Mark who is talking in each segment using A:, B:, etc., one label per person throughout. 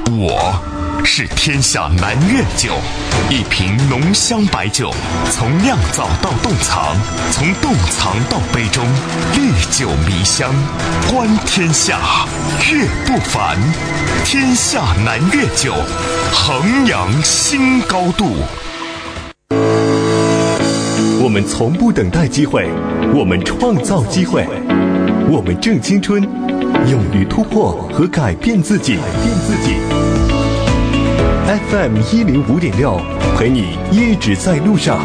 A: 我是天下南苑酒，一瓶浓香白酒，从酿造到冻藏，从冻藏到杯中，历久弥香，观天下，悦不凡。天下南苑酒，衡阳新高度。
B: 我们从不等待机会，我们创造机会，我们正青春，勇于突破和改变自己。FM 105.6，陪你一直在路上。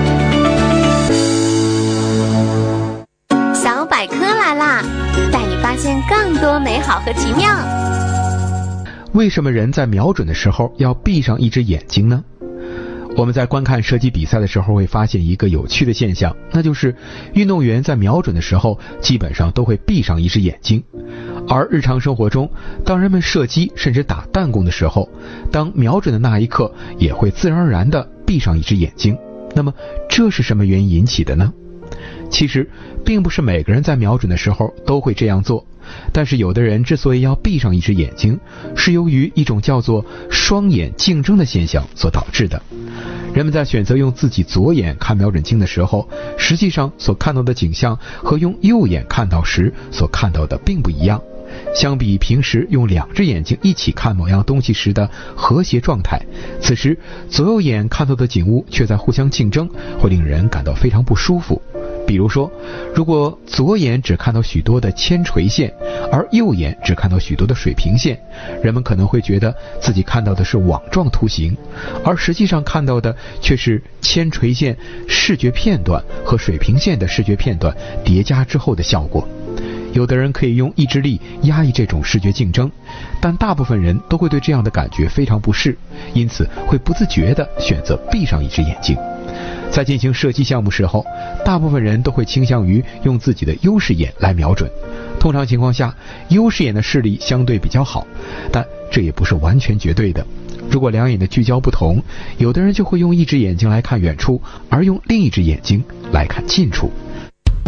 C: 小百科来啦，带你发现更多美好和奇妙。
D: 为什么人在瞄准的时候要闭上一只眼睛呢？我们在观看射击比赛的时候会发现一个有趣的现象，那就是运动员在瞄准的时候基本上都会闭上一只眼睛。而日常生活中，当人们射击甚至打弹弓的时候，当瞄准的那一刻也会自然而然地闭上一只眼睛。那么这是什么原因引起的呢？其实并不是每个人在瞄准的时候都会这样做，但是有的人之所以要闭上一只眼睛，是由于一种叫做双眼竞争的现象所导致的。人们在选择用自己左眼看瞄准镜的时候，实际上所看到的景象和用右眼看到时所看到的并不一样。相比平时用两只眼睛一起看某样东西时的和谐状态，此时左右眼看到的景物却在互相竞争，会令人感到非常不舒服。比如说，如果左眼只看到许多的铅垂线，而右眼只看到许多的水平线，人们可能会觉得自己看到的是网状图形，而实际上看到的却是铅垂线视觉片段和水平线的视觉片段叠加之后的效果。有的人可以用意志力压抑这种视觉竞争，但大部分人都会对这样的感觉非常不适，因此会不自觉地选择闭上一只眼睛。在进行射击项目时候，大部分人都会倾向于用自己的优势眼来瞄准。通常情况下，优势眼的视力相对比较好，但这也不是完全绝对的。如果两眼的聚焦不同，有的人就会用一只眼睛来看远处，而用另一只眼睛来看近处。